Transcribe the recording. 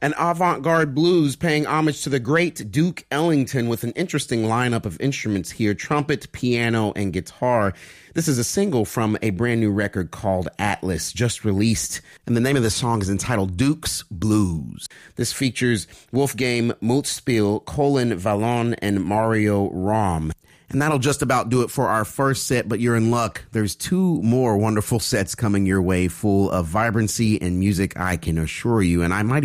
and avant-garde blues paying homage to the great Duke Ellington with an interesting lineup of instruments here, trumpet, piano, and guitar. This is a single from a brand new record called Atlas, just released, and the name of the song is entitled Duke's Blues. This features Wolfgang Mutzspiel, Colin Vallon, and Mario Rom. And that'll just about do it for our first set, but you're in luck. There's 2 more wonderful sets coming your way, full of vibrancy and music, I can assure you, and I might